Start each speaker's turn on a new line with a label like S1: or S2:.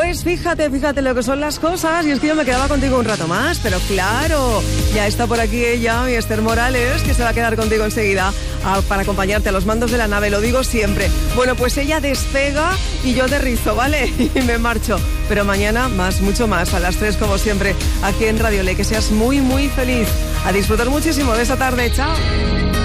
S1: Pues fíjate lo que son las cosas. Y es que yo me quedaba contigo un rato más, pero claro, ya está por aquí ella, mi Esther Morales, que se va a quedar contigo enseguida para acompañarte a los mandos de la nave, lo digo siempre. Bueno, pues ella despega y yo aterrizo, ¿vale? Y me marcho. Pero mañana más, mucho más, a las 3 como siempre, aquí en Radio Le. Que seas muy, muy feliz. A disfrutar muchísimo de esta tarde. Chao.